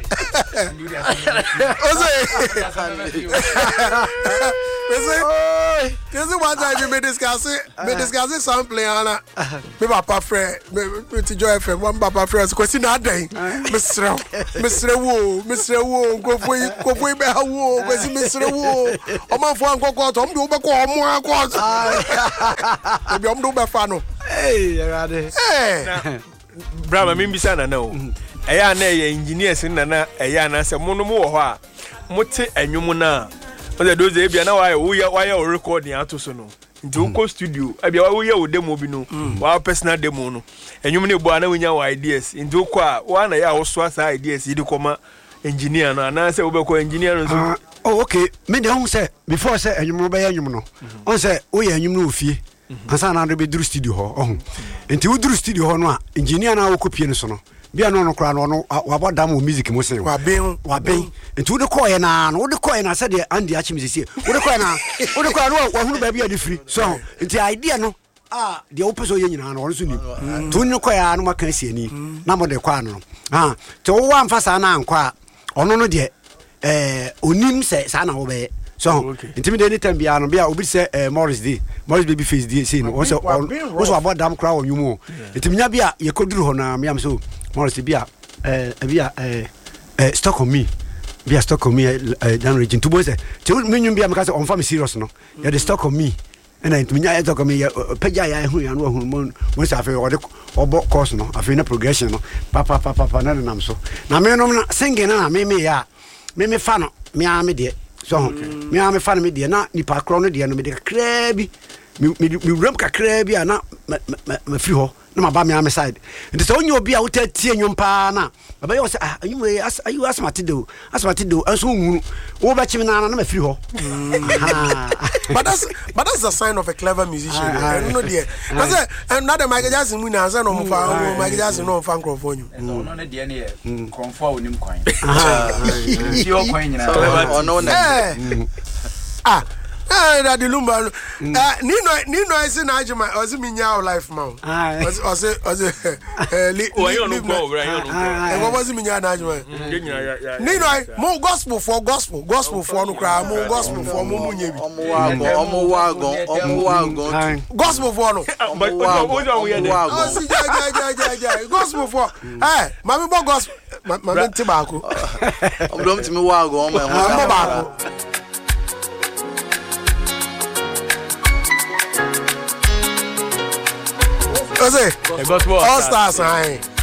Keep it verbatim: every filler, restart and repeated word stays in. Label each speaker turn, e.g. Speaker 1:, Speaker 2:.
Speaker 1: Ose. Ose one time me discuss it, me discuss it sampling ana. Me papa friend, me me to joy friend, one papa friend kwesi na dan. Me sre, me sre wo, me sre wo, go foi, go foi be ha wo, kwesi me sre wo. O man fo ankoko to, mde wo be ko omo ankoko. E bi omdo be fa no.
Speaker 2: Hey, Rade.
Speaker 1: Eh.
Speaker 3: Brama me bisa na na o. Eya na e engineers na na eya na se mo no mo wo ho a. Mote enwum na. Oze doze e bia na why wo ya why recording ato so no. Nti wo ko studio, e bia wo ya wo demo bi no. Wa personal demo no. Enwum ne bo na wonya wa ideas. Nti wo ko a wa na ya wo so asa ideas yi de koma engineer no na se wo be ko engineer no so.
Speaker 2: Oh okay. Me de hon say before say enwum be ya enwum no. On say wo ya enwum no ofie. Asa na do be duru studio ho. Oh. Nti wo duru studio ho no a engineer na wo kopie no so no. Bia no no kra no no wabo dam o music mo sen
Speaker 1: wa ben
Speaker 2: wa ben enti wo de ko ye na no wo de ko ye na se de andi achi mi sisi wo de ko ye na wo de ko no wa hunu ba bia de free so enti idea no ah de wo peso ye nyina no so ni to ni ko ya no maka asiani na mo de kwa no ah to wo wa mfa sa na ankwa ono no de eh onim se sa na wo be so enti me de any time bia no bia obi se Morris D Morris baby face D say no wo se wo so wabo dam kra wo nyumo enti nya bia ye koduru ho na me am so Morris bia eh bia eh eh stock on me bia stock on me eh dan region to boy say te me nyum bia me ka say on fa me serious no ya the stock on me and I ntumi nya stock on me pagya ya hu ya no hu mo mo say afi o de obo course no afi na progression no pa pa pa pa na nam so na me no na singing na me me ya me me fa no me a me de so me a me fa no me de na nipa kro no de no me de kakra bi me me ram kakra bi na me free ho na ma ba me am side nti so onye obi a wo tatie nwom pa na baba yo say ah ayu ayu asmati do asmati do anso nwuru wo ba chimi na na ma free ho
Speaker 1: but that's but that's a sign of a clever musician. I don't know there I say and not the Michael Jackson mu na say no mfa Michael Jackson no mfa nkrofo nyu
Speaker 4: no no de ne ye konfo onim kwan ti o kwan nyina ono na
Speaker 1: ah eh that the lumba eh ni no ni no ise na ajima ozi minya life man ozi ozi ozi eh li
Speaker 3: o yo no go over yo no go
Speaker 1: eh what was minya na ajima ni no mo gospel for gospel gospel for no cry mo gospel for mo munye bi
Speaker 5: omo wago omo wago omo wago
Speaker 1: gospel for no
Speaker 3: but o jo we dey
Speaker 1: o si ja ja ja ja gospel for eh mami bo gospel mami ti ba ko
Speaker 5: omo ti mi wago omo e
Speaker 1: ho ba ko Ose, all stars, aye.